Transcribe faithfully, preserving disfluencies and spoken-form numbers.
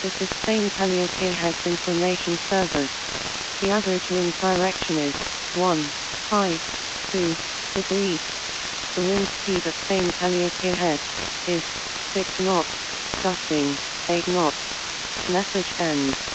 This is Spain Telekilohertz information service. The average wind direction is one five two degrees. The wind speed at Spain Telekilohertz is six knots, gusting eight knots. Message ends.